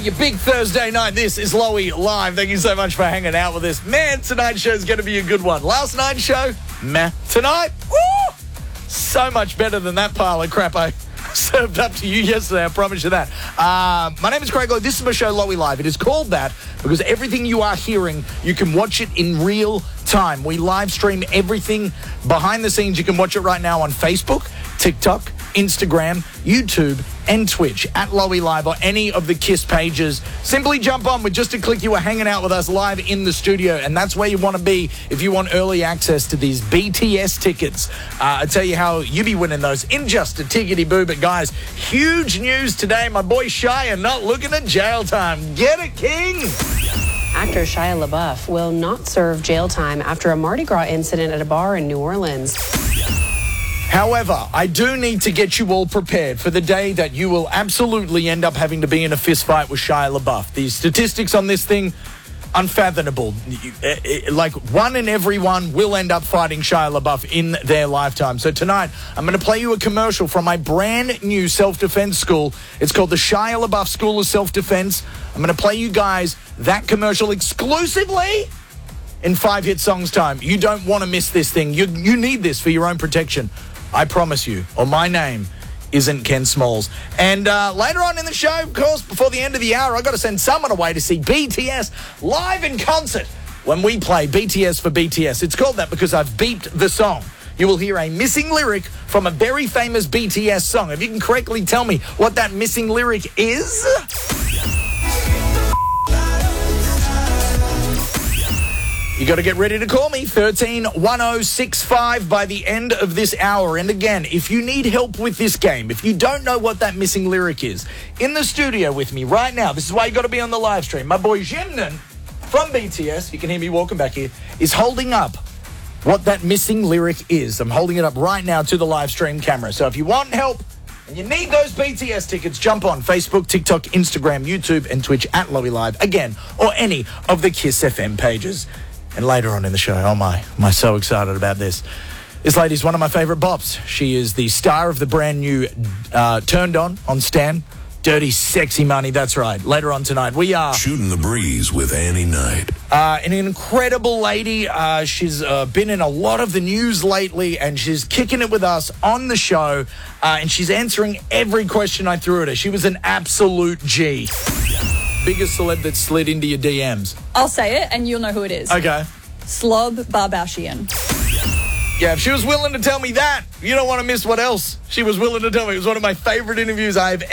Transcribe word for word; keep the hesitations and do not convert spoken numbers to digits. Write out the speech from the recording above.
your big Thursday night. This is Lowy Live. Thank you so much for hanging out with us. Man, tonight's show is going to be a good one. Last night's show, meh. Tonight, woo! So much better than that pile of crap I served up to you yesterday, I promise you that. Uh, my name is Craig Lowe. This is my show, Lowy Live. It is called that because everything you are hearing, you can watch it in real time. We live stream everything behind the scenes. You can watch it right now on Facebook, TikTok, Instagram, YouTube, and Twitch at Lowy Live or any of the KISS pages. Simply jump on with just a click. You are hanging out with us live in the studio, and that's where you want to be if you want early access to these B T S tickets. Uh, I tell you how you be winning those in just a tickety boo. But guys, huge news today. My boy Shia not looking at jail time. Get it, King? Actor Shia LaBeouf will not serve jail time after a Mardi Gras incident at a bar in New Orleans. However, I do need to get you all prepared for the day that you will absolutely end up having to be in a fist fight with Shia LaBeouf. The statistics on this thing, unfathomable. Like one in every one will end up fighting Shia LaBeouf in their lifetime. So tonight, I'm going to play you a commercial from my brand new self-defense school. It's called the Shia LaBeouf School of Self-Defense. I'm going to play you guys that commercial exclusively in five hit songs time. You don't want to miss this thing. You, you need this for your own protection. I promise you, or my name isn't Ken Smalls. And uh, later on in the show, of course, before the end of the hour, I've got to send someone away to see B T S live in concert when we play B T S for B T S. It's called that because I've beeped the song. You will hear a missing lyric from a very famous B T S song. If you can correctly tell me what that missing lyric is... You got to get ready to call me, thirteen one oh six five by the end of this hour. And again, if you need help with this game, if you don't know what that missing lyric is, in the studio with me right now, this is why you got to be on the live stream. My boy Jimnan from B T S, you can hear me walking back here, is holding up what that missing lyric is. I'm holding it up right now to the live stream camera. So if you want help and you need those B T S tickets, jump on Facebook, TikTok, Instagram, YouTube, and Twitch at Lowy Live, again, or any of the KISS F M pages. And later on in the show, oh my, am I so excited about this. This lady's one of my favorite bops. She is the star of the brand new uh, Turned On on Stan. Dirty Sexy Money, that's right. Later on tonight, we are... Shooting the Breeze with Annie Knight. Uh, an incredible lady. Uh, she's uh, been in a lot of the news lately, and she's kicking it with us on the show, uh, and she's answering every question I threw at her. She was an absolute G. Biggest celeb that slid into your D Ms? I'll say it, and you'll know who it is. Okay. Slob Barbashian. Yeah, if she was willing to tell me that, you don't want to miss what else she was willing to tell me. It was one of my favorite interviews I've